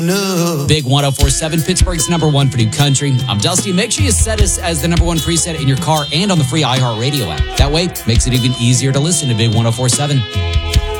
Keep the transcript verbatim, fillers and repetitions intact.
No. Big one oh four seven, Pittsburgh's number one for new country. I'm Dusty. Make sure you set us as the number one preset in your car and on the free iHeartRadio app. That way, makes it even easier to listen to Big one oh four seven.